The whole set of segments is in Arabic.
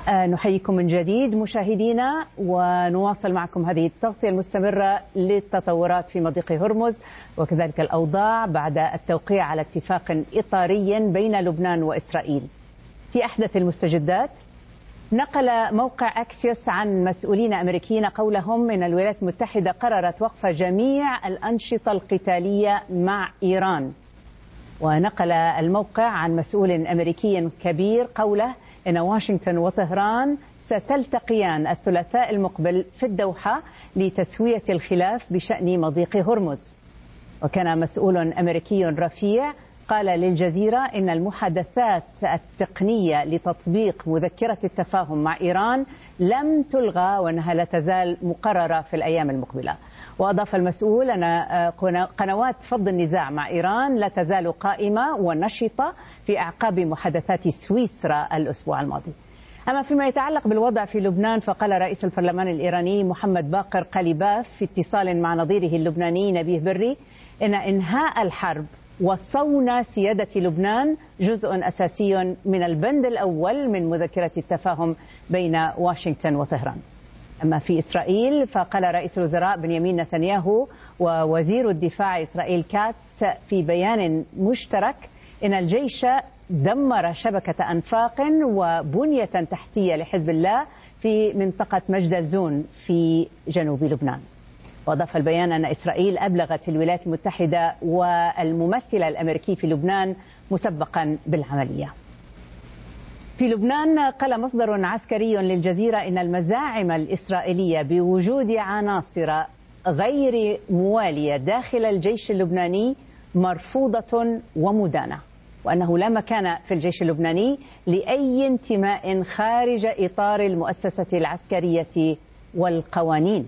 نحييكم من جديد مشاهدينا، ونواصل معكم هذه التغطية المستمرة للتطورات في مضيق هرمز وكذلك الأوضاع بعد التوقيع على اتفاق إطاري بين لبنان وإسرائيل. في أحدث المستجدات، نقل موقع أكسيوس عن مسؤولين أمريكيين قولهم إن الولايات المتحدة قررت وقف جميع الأنشطة القتالية مع إيران. ونقل الموقع عن مسؤول أمريكي كبير قوله إن واشنطن وطهران ستلتقيان الثلاثاء المقبل في الدوحة لتسوية الخلاف بشأن مضيق هرمز. وكان مسؤول أمريكي رفيع قال للجزيرة إن المحادثات التقنية لتطبيق مذكرة التفاهم مع إيران لم تلغى وأنها لا تزال مقررة في الأيام المقبلة. وأضاف المسؤول أن قنوات فض النزاع مع إيران لا تزال قائمة ونشطة في أعقاب محادثات سويسرا الأسبوع الماضي. أما فيما يتعلق بالوضع في لبنان، فقال رئيس البرلمان الإيراني محمد باقر قليباف في اتصال مع نظيره اللبناني نبيه بري إن إنهاء الحرب وصون سيادة لبنان جزء أساسي من البند الأول من مذكرة التفاهم بين واشنطن وطهران. أما في إسرائيل، فقال رئيس الوزراء بنيامين نتنياهو ووزير الدفاع إسرائيل كاتس في بيان مشترك إن الجيش دمر شبكة أنفاق وبنية تحتية لحزب الله في منطقة مجدلزون في جنوب لبنان. وأضاف البيان أن إسرائيل أبلغت الولايات المتحدة والممثل الأمريكي في لبنان مسبقا بالعملية. في لبنان، قال مصدر عسكري للجزيرة إن المزاعم الإسرائيلية بوجود عناصر غير موالية داخل الجيش اللبناني مرفوضة ومدانة، وأنه لا مكان في الجيش اللبناني لأي انتماء خارج إطار المؤسسة العسكرية والقوانين.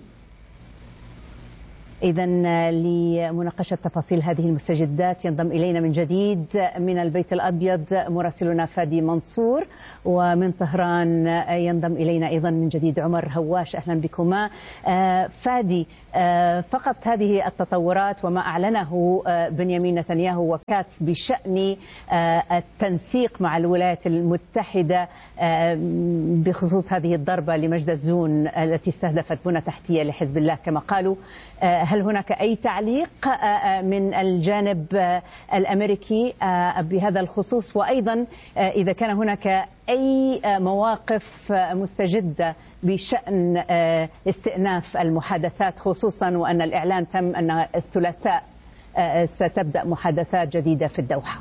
إذا لمناقشة تفاصيل هذه المستجدات ينضم إلينا من جديد من البيت الأبيض مراسلنا فادي منصور، ومن طهران ينضم إلينا أيضا من جديد عمر هواش. أهلا بكما. فادي، فقط هذه التطورات وما أعلنه بنيامين نتنياهو وكاتس بشأن التنسيق مع الولايات المتحدة بخصوص هذه الضربة لمجدلزون التي استهدفت بنى تحتية لحزب الله كما قالوا، هل هناك أي تعليق من الجانب الأمريكي بهذا الخصوص؟ وأيضا إذا كان هناك أي مواقف مستجدة بشأن استئناف المحادثات، خصوصا وأن الإعلان تم أن الثلاثاء ستبدأ محادثات جديدة في الدوحة.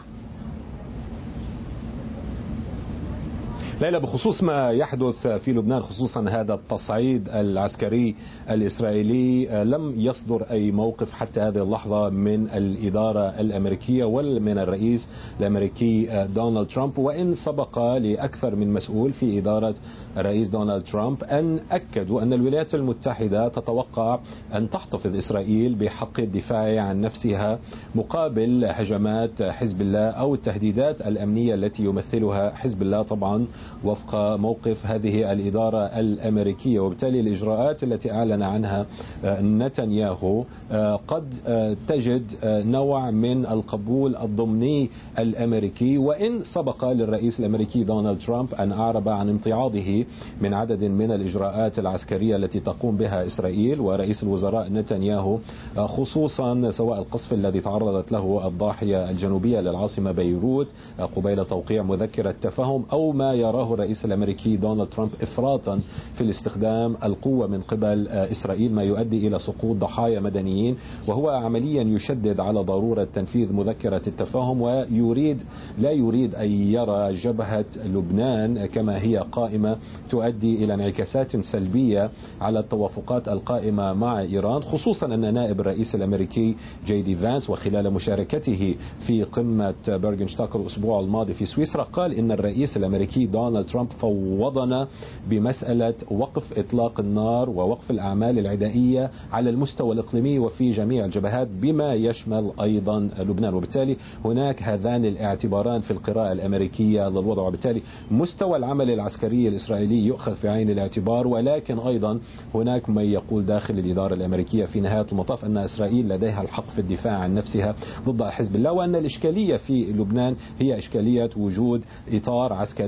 ليلى، بخصوص ما يحدث في لبنان خصوصا هذا التصعيد العسكري الإسرائيلي، لم يصدر أي موقف حتى هذه اللحظة من الإدارة الأمريكية ولا من الرئيس الأمريكي دونالد ترامب، وإن سبق لأكثر من مسؤول في إدارة الرئيس دونالد ترامب أن أكدوا أن الولايات المتحدة تتوقع أن تحتفظ إسرائيل بحق الدفاع عن نفسها مقابل هجمات حزب الله أو التهديدات الأمنية التي يمثلها حزب الله، طبعا وفق موقف هذه الإدارة الأمريكية. وبالتالي الإجراءات التي أعلن عنها نتنياهو قد تجد نوع من القبول الضمني الأمريكي، وإن سبق للرئيس الأمريكي دونالد ترامب أن أعرب عن امتعاضه من عدد من الإجراءات العسكرية التي تقوم بها إسرائيل ورئيس الوزراء نتنياهو، خصوصا سواء القصف الذي تعرضت له الضاحية الجنوبية للعاصمة بيروت قبيل توقيع مذكرة تفاهم، أو ما يراه الرئيس الأمريكي دونالد ترامب إفراطا في الاستخدام القوة من قبل إسرائيل ما يؤدي إلى سقوط ضحايا مدنيين. وهو عمليا يشدد على ضرورة تنفيذ مذكرة التفاهم، لا يريد أن يرى جبهة لبنان كما هي قائمة تؤدي إلى انعكاسات سلبية على التوافقات القائمة مع إيران، خصوصا أن نائب الرئيس الأمريكي جي دي فانس وخلال مشاركته في قمة بيرغنشتاك الأسبوع الماضي في سويسرا قال إن الرئيس الأمريكي دونالد ترامب فوضنا بمسألة وقف إطلاق النار ووقف الأعمال العدائية على المستوى الإقليمي وفي جميع الجبهات بما يشمل أيضا لبنان. وبالتالي هناك هذان الاعتباران في القراءة الأمريكية للوضع، وبالتالي مستوى العمل العسكري الإسرائيلي يؤخذ في عين الاعتبار، ولكن أيضا هناك من يقول داخل الإدارة الأمريكية في نهاية المطاف أن إسرائيل لديها الحق في الدفاع عن نفسها ضد حزب الله، وأن الإشكالية في لبنان هي إشكالية وجود إطار عسكري خارج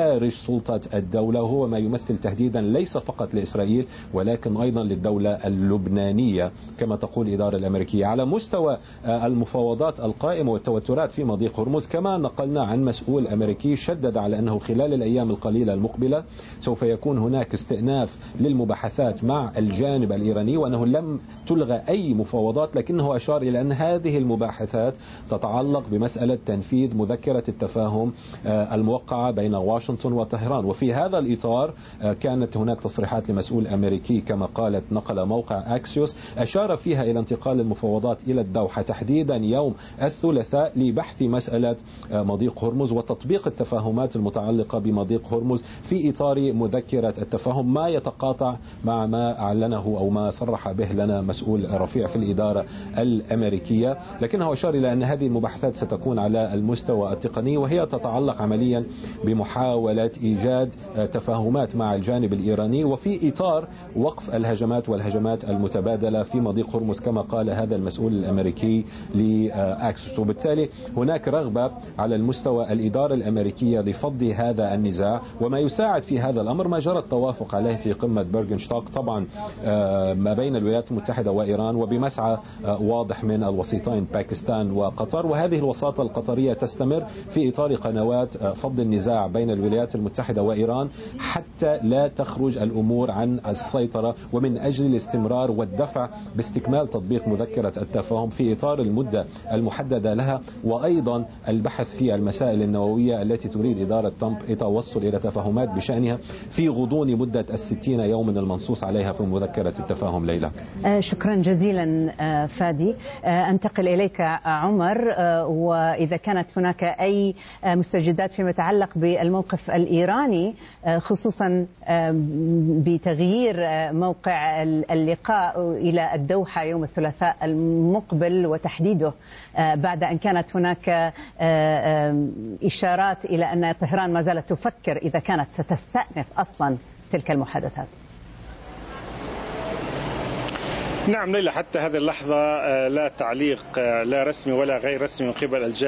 خارج سلطة الدولة، وهو ما يمثل تهديدا ليس فقط لإسرائيل ولكن أيضا للدولة اللبنانية كما تقول الإدارة الأمريكية. على مستوى المفاوضات القائمة والتوترات في مضيق هرمز، كما نقلنا عن مسؤول أمريكي شدد على أنه خلال الأيام القليلة المقبلة سوف يكون هناك استئناف للمباحثات مع الجانب الإيراني، وأنه لم تلغى أي مفاوضات، لكنه أشار إلى أن هذه المباحثات تتعلق بمسألة تنفيذ مذكرة التفاهم الموقعة بين واشنطن وطهران. وفي هذا الإطار كانت هناك تصريحات لمسؤول أمريكي كما قالت نقل موقع أكسيوس أشار فيها إلى انتقال المفاوضات إلى الدوحة تحديدا يوم الثلاثاء لبحث مسألة مضيق هرمز وتطبيق التفاهمات المتعلقة بمضيق هرمز في إطار مذكرة التفاهم، ما يتقاطع مع ما أعلنه أو ما صرح به لنا مسؤول رفيع في الإدارة الأمريكية. لكنه أشار إلى أن هذه المباحثات ستكون على المستوى التقني، وهي تتعلق عمليا بمحاولة إيجاد تفاهمات مع الجانب الإيراني وفي إطار وقف الهجمات والهجمات المتبادلة في مضيق هرمز كما قال هذا المسؤول الأمريكي لأكسوس. وبالتالي هناك رغبة على المستوى الإدارة الأمريكية لفض هذا النزاع، وما يساعد في هذا الأمر ما جرى التوافق عليه في قمة برغنشتاك طبعا ما بين الولايات المتحدة وإيران، وبمسعى واضح من الوسيطين باكستان وقطر. وهذه الوساطة القطرية تستمر في إطار قنوات فض النزاع بين الولايات المتحدة وإيران حتى لا تخرج الأمور عن السيطرة، ومن أجل الاستمرار والدفع باستكمال تطبيق مذكرة التفاهم في إطار المدة المحددة لها، وأيضا البحث في المسائل النووية التي تريد إدارة ترامب التوصل إلى تفاهمات بشأنها في غضون مدة 60 يوما المنصوص عليها في مذكرة التفاهم. ليلى، شكرا جزيلا فادي. أنتقل إليك عمر، وإذا كانت هناك أي مستجدات فيما يتعلق بالموقف الإيراني خصوصا بتغيير موقع اللقاء إلى الدوحة يوم الثلاثاء المقبل وتحديده بعد أن كانت هناك إشارات إلى أن طهران ما زالت تفكر إذا كانت ستستأنف أصلا تلك المحادثات. نعم ليلى، حتى هذه اللحظة لا تعليق لا رسمي ولا غير رسمي من قبل الجانب